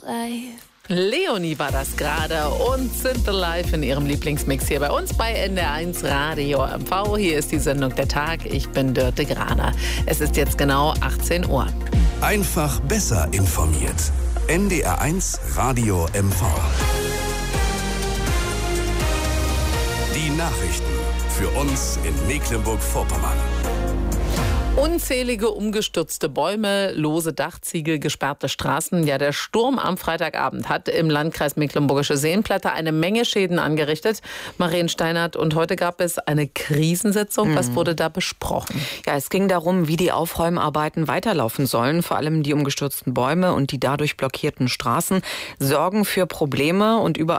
Leonie war das gerade und sind live in ihrem Lieblingsmix hier bei uns bei NDR1 Radio MV. Hier ist die Sendung Der Tag. Ich bin Dörte Graner. Es ist jetzt genau 18 Uhr. Einfach besser informiert. NDR1 Radio MV. Die Nachrichten für uns in Mecklenburg-Vorpommern. Unzählige umgestürzte Bäume, lose Dachziegel, gesperrte Straßen. Ja, der Sturm am Freitagabend hat im Landkreis Mecklenburgische Seenplatte eine Menge Schäden angerichtet. Maren Steinert, und heute gab es eine Krisensitzung. Was wurde da besprochen? Ja, es ging darum, wie die Aufräumarbeiten weiterlaufen sollen. Vor allem die umgestürzten Bäume und die dadurch blockierten Straßen sorgen für Probleme und überall